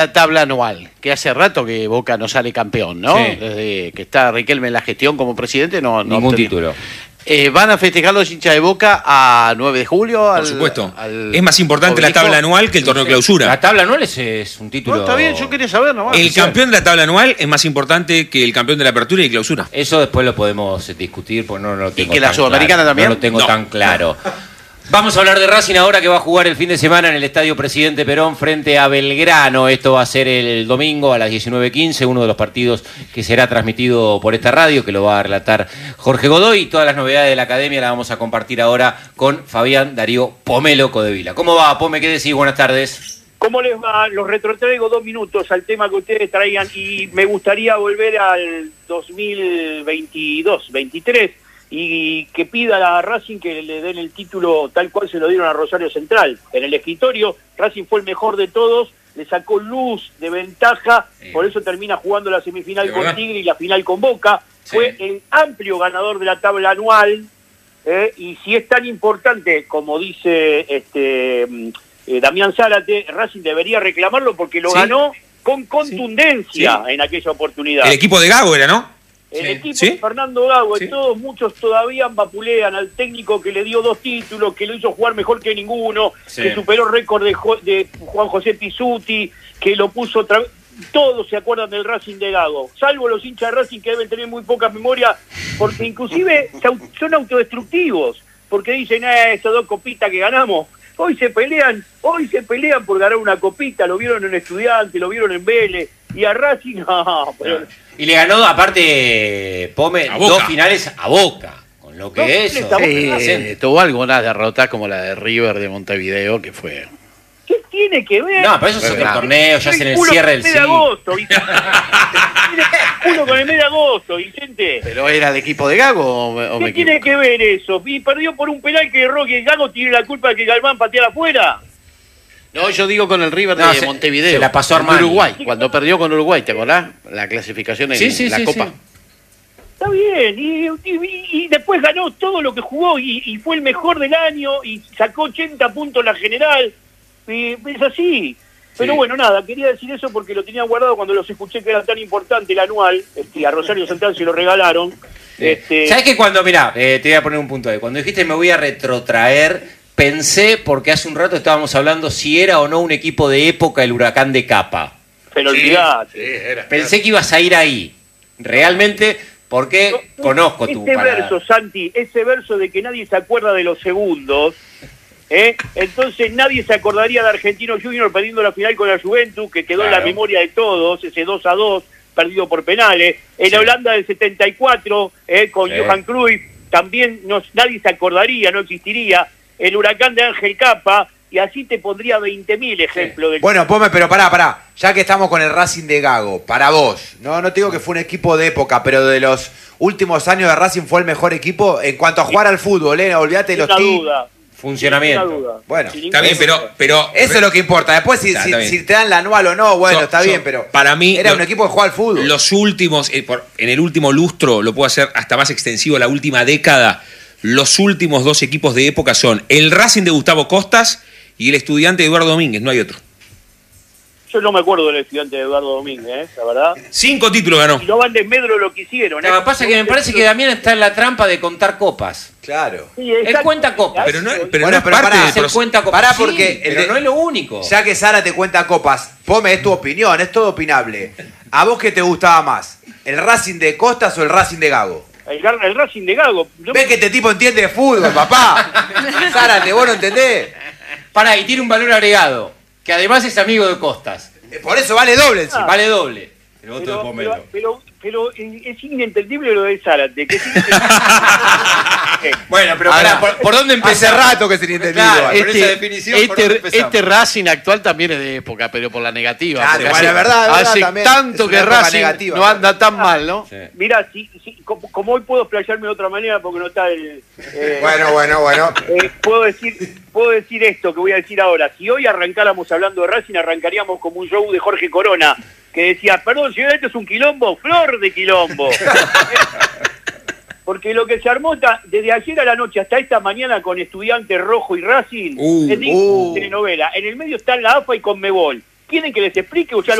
La tabla anual, que hace rato que Boca no sale campeón, ¿no? Sí. Desde que está Riquelme en la gestión como presidente, no Ningún obtenía. título. ¿Van a festejar los hinchas de Boca a 9 de julio? Por supuesto. Es más importante la obelisco? tabla anual que el torneo clausura. La tabla anual es un título. No, está bien, yo quería saber nomás. El campeón de la tabla anual es más importante que el campeón de la apertura y clausura. Eso después lo podemos discutir, porque no lo tengo que la tan Sudamericana claro. también? No lo tengo No. tan claro. Vamos a hablar de Racing ahora, que va a jugar el fin de semana en el Estadio Presidente Perón frente a Belgrano. Esto va a ser el domingo a las 19:15, uno de los partidos que será transmitido por esta radio, que lo va a relatar Jorge Godoy. Y todas las novedades de la academia las vamos a compartir ahora con Fabián Darío Pomelo Codevila. ¿Cómo va, Pome? ¿Qué decís? Buenas tardes. ¿Cómo les va? Los retrotraigo 2 minutos al tema que ustedes traigan y me gustaría volver al 2022-23 y que pida a Racing que le den el título tal cual se lo dieron a Rosario Central. En el escritorio, Racing fue el mejor de todos, le sacó luz de ventaja, por eso termina jugando la semifinal con Tigre y la final con Boca. Sí. Fue el amplio ganador de la tabla anual, y si es tan importante como dice Damián Zárate, Racing debería reclamarlo porque lo ganó con contundencia en aquella oportunidad. El equipo de Gago era, ¿no? El equipo ¿Sí? de Fernando Gago, Sí. y todos, muchos todavía vapulean al técnico que le dio 2 títulos, que lo hizo jugar mejor que ninguno, Sí. que superó récord de Juan José Pizzuti, que lo puso otra vez. Todos se acuerdan del Racing de Gago, salvo los hinchas de Racing que deben tener muy poca memoria, porque inclusive son autodestructivos, porque dicen, esas 2 copitas que ganamos, hoy se pelean por ganar una copita, lo vieron en Estudiantes, lo vieron en Vélez, y a Racing, no, pero... Y le ganó, aparte, Pome, A Boca. 2 finales a Boca. Con lo que No, eso. está bueno. Tuvo algunas derrotas como la de River de Montevideo, que fue... ¿Qué tiene que ver? No, pero eso es otro torneo, ya es en el cierre del mes de siglo. agosto, Vicente. Uno con el mes de agosto, Vicente. ¿Pero era el equipo de Gago o me ¿Qué tiene equivoco? que ver eso? Y perdió por un penal que Roque Gago tiene la culpa de que Galván pateara afuera. No, yo digo con el River No, de se Montevideo. la pasó con Armani. Uruguay, cuando perdió con Uruguay, ¿te acordás? La clasificación en la Copa. sí. Está bien, y después ganó todo lo que jugó y fue el mejor del año y sacó 80 puntos la general. Y es así. Pero bueno, nada, quería decir eso porque lo tenía guardado cuando los escuché que era tan importante el anual. A Rosario Central se lo regalaron. ¿Sabes que cuando, mirá, te voy a poner un punto ahí, cuando dijiste me voy a retrotraer, pensé, porque hace un rato estábamos hablando si era o no un equipo de época el Huracán de Capa. Pero olvidate. Pensé que ibas a ir ahí, realmente, porque conozco tu ese paladar. verso, Santi, ese verso de que nadie se acuerda de los segundos, entonces nadie se acordaría de Argentino Junior perdiendo la final con la Juventus, que quedó en la memoria de todos, ese 2-2 perdido por penales. En Holanda del 74, con Johan Cruyff, también nadie se acordaría, no existiría. El Huracán de Ángel Capa, y así te pondría 20.000 ejemplos. Bueno, Pome, pero pará. Ya que estamos con el Racing de Gago, para vos, no te digo que fue un equipo de época, pero de los últimos años de Racing fue el mejor equipo en cuanto a jugar al fútbol, olvídate de los Sin tíos. duda. Funcionamiento. Sin duda. Bueno, Sin Está bien, ninguna duda. pero eso es lo que importa. Después Está bien. si te dan la anual o no, bueno, está bien, pero para mí era un equipo que jugaba al fútbol. Los últimos, en el último lustro, lo puedo hacer hasta más extensivo, la última década, los últimos 2 equipos de época son el Racing de Gustavo Costas y el Estudiante de Eduardo Domínguez, no hay otro. Yo no me acuerdo del Estudiante de Eduardo Domínguez, la verdad. 5 títulos ganó. Y no van de medro lo que hicieron. Lo que pasa es que me parece que Damián está en la trampa de contar copas. Claro. Sí, Él exacto. cuenta copas. Pero no es Bueno, pero parte pará, del Él proceso. cuenta copas. Pará, Sí, porque pero no es lo único. Ya que Sara te cuenta copas, Pome, es tu opinión, es todo opinable. ¿A vos qué te gustaba más? ¿El Racing de Costas o el Racing de Gago? El Racing de Gago. ¿Ves que este tipo entiende de fútbol, papá? Zárate, vos no entendés. Pará, y tiene un valor agregado, que además es amigo de Costas. Por eso vale doble encima. Vale doble. El voto de Pomelo. pero es inentendible lo de Zárate. Que Bueno, pero Ahora, pará, ¿por dónde Hace empezamos? rato que se le entendió. Claro, igual. con esa definición, ¿por dónde empezamos? este Racing actual también es de época, pero por la negativa. Claro, porque bueno, es verdad, hace también tanto es que una época Racing negativa, no ¿no? anda tan mal, ¿no? Sí. Mirá, como hoy puedo explayarme de otra manera porque no está el... Bueno. puedo decir esto que voy a decir ahora. Si hoy arrancáramos hablando de Racing, arrancaríamos como un show de Jorge Corona, que decía, perdón, si esto es un quilombo, flor de quilombo. Porque lo que se armó desde ayer a la noche hasta esta mañana con Estudiantes Rojo y Racing es digno de telenovela. En el medio están la AFA y Conmebol. ¿Quieren que les explique o ya